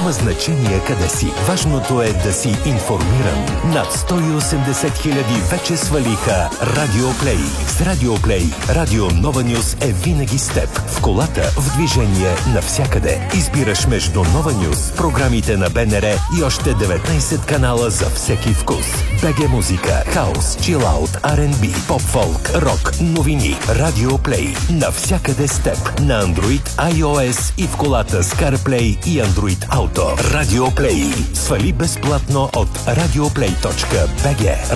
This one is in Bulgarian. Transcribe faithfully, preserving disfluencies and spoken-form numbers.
Няма значение къде си. Важното е да си информиран. Над сто и осемдесет хиляди вече свалиха Радио Плей. С Радио Плей, Радио Нова Нюз е винаги с теб. В колата, в движение, навсякъде. Избираш между Нова Нюз, програмите на БНР и още деветнайсет канала за всеки вкус. БГ музика, хаус, чилаут, Ар енд Би, поп-фолк, рок, новини. Радио Плей. Навсякъде с теб. На Android, iOS и в колата с CarPlay и Android Auto. Радио Плей. Свали безплатно от радиоплей точка би джи.